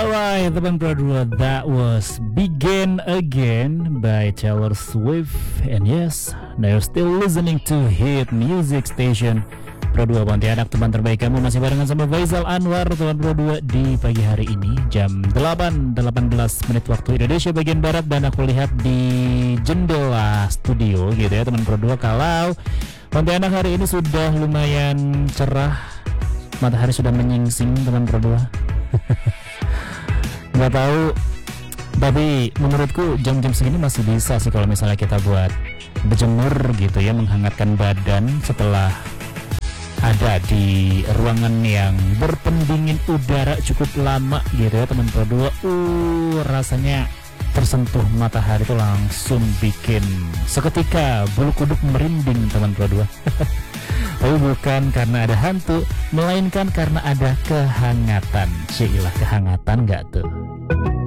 Alright, teman Pro 2, that was Begin Again by Taylor Swift. And yes, now you're still listening to Hit Music Station Pro 2 Pontianak. Teman terbaik kamu masih barengan sama Faisal Anwar, teman Pro 2, di pagi hari ini jam 18 menit waktu Indonesia bagian Barat. Dan aku lihat di jendela studio gitu ya teman Pro 2, kalau Pontianak hari ini sudah lumayan cerah, matahari sudah menyingsing teman Pro 2. Nggak tahu, tapi menurutku jam-jam segini masih bisa sih kalau misalnya kita buat berjemur gitu ya, menghangatkan badan setelah ada di ruangan yang berpendingin udara cukup lama gitu ya teman Pro 2. Rasanya tersentuh matahari itu langsung bikin seketika bulu kuduk merinding teman Pro 2. Tapi bukan karena ada hantu, melainkan karena ada kehangatan. Cailah, kehangatan gak tuh?